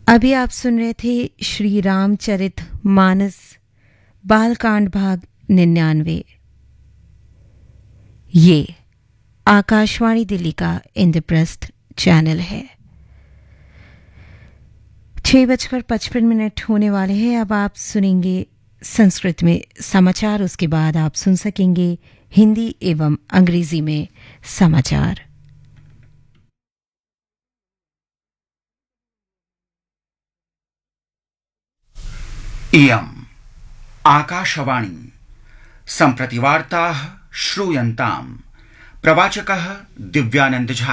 अभी आप सुन रहे थे श्री रामचरित मानस बालकांड भाग 99। ये आकाशवाणी दिल्ली का इंद्रप्रस्थ चैनल है। 6:55 होने वाले हैं। अब आप सुनेंगे संस्कृत में समाचार, उसके बाद आप सुन सकेंगे हिंदी एवं अंग्रेजी में समाचार। इयम् आकाशवाणी सम्प्रति वार्ताः श्रूयन्ताम्। प्रवाचकः दिव्यानंद झा।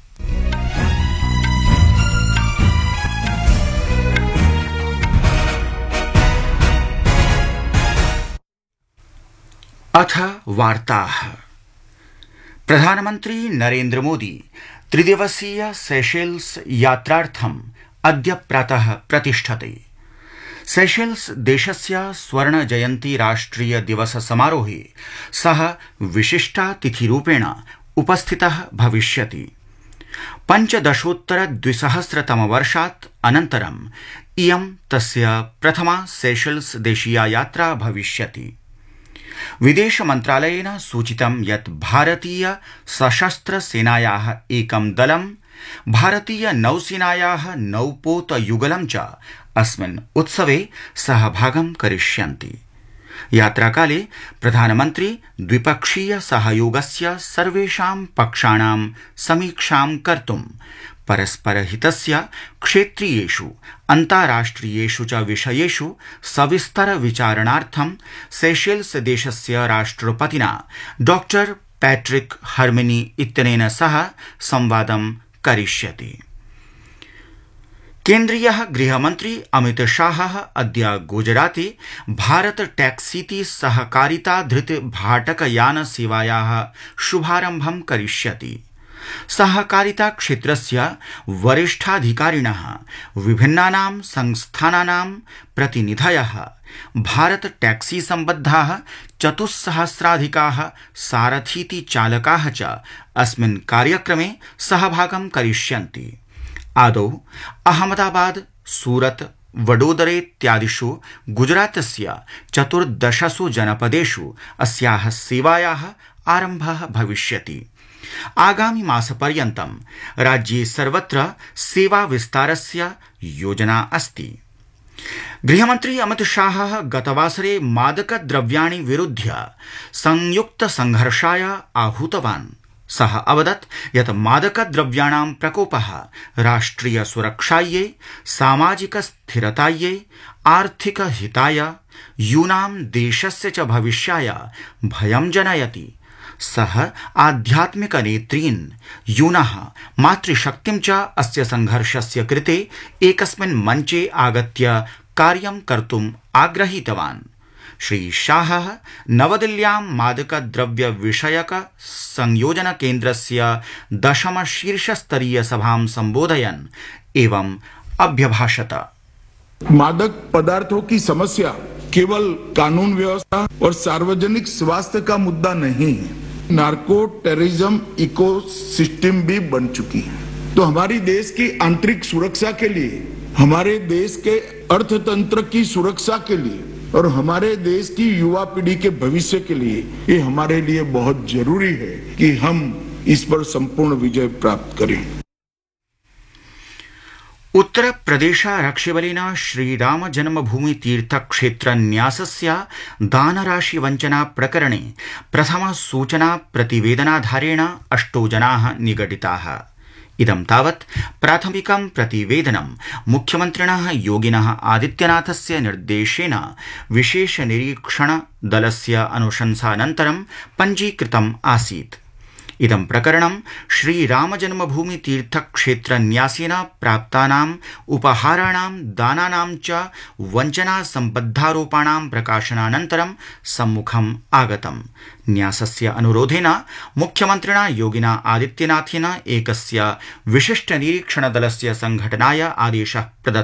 अथ वार्ताः। प्रधानमन्त्री नरेन्द्र मोदी त्रिदिवसीय सेशेल्स यात्रार्थम् अद्य प्रातः प्रतिष्ठते। सेशेल्स देशस्य स्वर्ण जयन्ती राष्ट्रिय दिवस समारोहे सः विशिष्टातिथिरूपेण उपस्थितः भविष्यति। 15 वर्षात् अनन्तरम् इयं तस्य प्रथमा सेशेल्स देशीया यात्रा भविष्यति। विदेश मन्त्रालयेन सूचितं यत् भारतीय सशस्त्र सेनायाः एकं दलं भारतीय नौसेनायाः नौपोत युगलं च अस्मिन् उत्सवे सहभागं करिष्यन्ति। यात्राकाले प्रधानमन्त्री द्विपक्षीय सहयोगस्य सर्वेषां पक्षाणां समीक्षां कर्तुं परस्परहितस्य क्षेत्रीयेषु अन्ताराष्ट्रियेषु च विषयेषु सविस्तर विचारणार्थं सेशेल्स देशस्य राष्ट्रपतिना डॉक्टर पैट्रिक हर्मिनी इत्यनेन सह संवादं करिष्यति। केन्द्रीयः गृहमन्त्री अमित शाहः अद्य गुजराते भारत टैक्सीति सहकारिता धृत भाटकयान सेवायाः शुभारम्भं करिष्यति। सहकारिता क्षेत्रस्य वरिष्ठाधिकारिणः विभिन्नानां संस्थानानां प्रतिनिधयः भारत टैक्सी सम्बद्धाः 4,000 सारथीति चालकाः च अस्मिन् कार्यक्रमे सहभागं करिष्यन्ति। आदौ अहमदाबाद, सूरत, वडोदरेत्यादिषु गुजरातस्य 14 जनपदेषु अस्याः सेवायाः आरम्भः भविष्यति। आगामि मासपर्यन्तं राज्ये सर्वत्र सेवा विस्तारस्य योजना अस्ति। गृहमन्त्री अमित शाहः गतवासरे मादकद्रव्याणि विरुध्य संयुक्त संघर्षाय आहूतवान्। सः अवदत् यत् मादकद्रव्याणां प्रकोपः राष्ट्रिय सुरक्षायै, सामाजिक स्थिरतायै, आर्थिक हिताय, यूनां देशस्य च भविष्याय भयं जनयति। सः आध्यात्मिक नेत्रीन्, यूनः मातृशक्तिं च अस्य संघर्षस्य कृते एकस्मिन् मञ्चे आगत्य कार्यं कर्तुम् आग्रहीतवान्। श्री शाहः नवदिल्ल्यां मादकद्रव्य विषयक संयोजन केन्द्रस्य 10 शीर्षस्तरीय सभां संबोधयन् एवं अभ्यभाषत। मादक पदार्थों की समस्या केवल कानून व्यवस्था और सार्वजनिक स्वास्थ्य का मुद्दा नहीं है, नार्को टेररिज्म इकोसिस्टम भी बन चुकी है। तो हमारी देश की आंतरिक सुरक्षा के लिए, हमारे देश के अर्थतंत्र की सुरक्षा के लिए और हमारे देश की युवा पीढ़ी के भविष्य के लिए ये हमारे लिए बहुत जरूरी है कि हम इस पर संपूर्ण विजय प्राप्त करें। उत्तर प्रदेशारक्षिबलेन श्रीराम जन्मभूमि तीर्थ क्षेत्र न्यासस्य दानराशि वञ्चना प्रकरणे प्रथम सूचना प्रतिवेदनाधारेण 8 जनाः निगडिताः। इदं तावत् प्राथमिकं प्रतिवेदनं मुख्यमन्त्रिणः योगिनः आदित्यनाथस्य निर्देशेन विशेष निरीक्षण दलस्य अनुशंसानन्तरं पञ्जीकृतम् आसीत्। इदं प्रकरणं श्रीराम जन्मभूमि तीर्थ क्षेत्र न्यासेन प्राप्तानाम् उपहाराणां दानानां च वञ्चना सम्बद्धारोपाणां प्रकाशनानन्तरं सम्मुखम् आगतम्। न्यासस्य अनुरोधेन मुख्यमन्त्रिणा योगिना आदित्यनाथेन एकस्य विशिष्ट निरीक्षण दलस्य संघटनाय आदेशः प्रदत्तः।